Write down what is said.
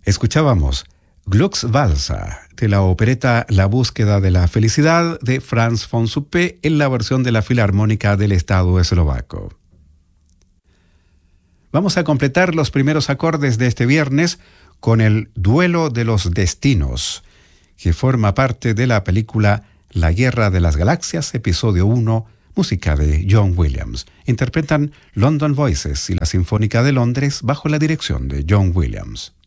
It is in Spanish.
Escuchábamos Glücksvalsa de la opereta La búsqueda de la felicidad de Franz von Suppé en la versión de la Filarmónica del Estado eslovaco. Vamos a completar los primeros acordes de este viernes con el Duelo de los Destinos, que forma parte de la película La Guerra de las Galaxias, episodio 1, música de John Williams. Interpretan London Voices y la Sinfónica de Londres bajo la dirección de John Williams.